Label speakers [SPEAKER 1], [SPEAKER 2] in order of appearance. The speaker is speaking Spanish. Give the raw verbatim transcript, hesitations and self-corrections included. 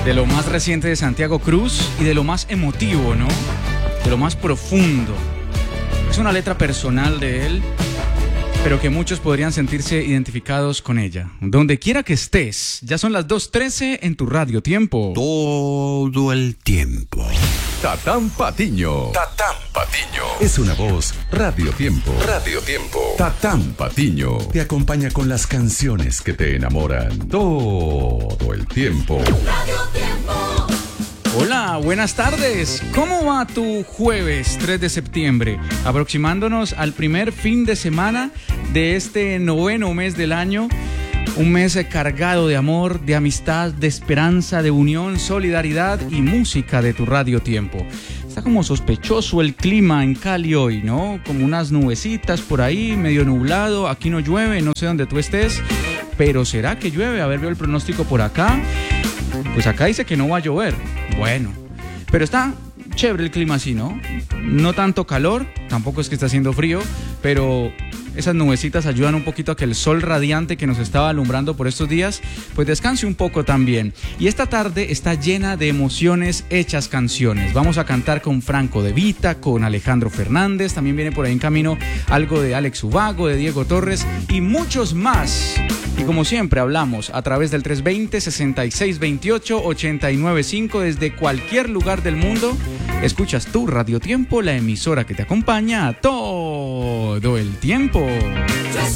[SPEAKER 1] de lo más reciente de Santiago Cruz y de lo más emotivo, ¿no? De lo más profundo. Es una letra personal de él, pero que muchos podrían sentirse identificados con ella. Donde quiera que estés, ya son las dos trece en tu Radio Tiempo.
[SPEAKER 2] Todo el tiempo.
[SPEAKER 3] Tatán Patiño.
[SPEAKER 2] Tatán Patiño.
[SPEAKER 3] Es una voz Radio Tiempo.
[SPEAKER 2] Radio Tiempo.
[SPEAKER 3] Tatán Patiño te acompaña con las canciones que te enamoran todo el tiempo.
[SPEAKER 4] Radio Tiempo.
[SPEAKER 1] Hola, buenas tardes. ¿Cómo va tu jueves tres de septiembre? Aproximándonos al primer fin de semana de este noveno mes del año. Un mes cargado de amor, de amistad, de esperanza, de unión, solidaridad y música de tu Radio Tiempo. Está como sospechoso el clima en Cali hoy, ¿no? Como unas nubecitas por ahí, medio nublado. Aquí no llueve, no sé dónde tú estés, pero ¿será que llueve? A ver, veo el pronóstico por acá. Pues acá dice que no va a llover. Bueno, pero está chévere el clima así, ¿no? No tanto calor, tampoco es que está haciendo frío, pero esas nubecitas ayudan un poquito a que el sol radiante que nos estaba alumbrando por estos días, pues descanse un poco también. Y esta tarde está llena de emociones hechas canciones. Vamos a cantar con Franco De Vita, con Alejandro Fernández, también viene por ahí en camino algo de Alex Ubago, de Diego Torres y muchos más. Y como siempre hablamos a través del tres dos cero, seis seis dos ocho, ocho nueve cinco desde cualquier lugar del mundo. Escuchas tu Radio Tiempo, la emisora que te acompaña todo el tiempo.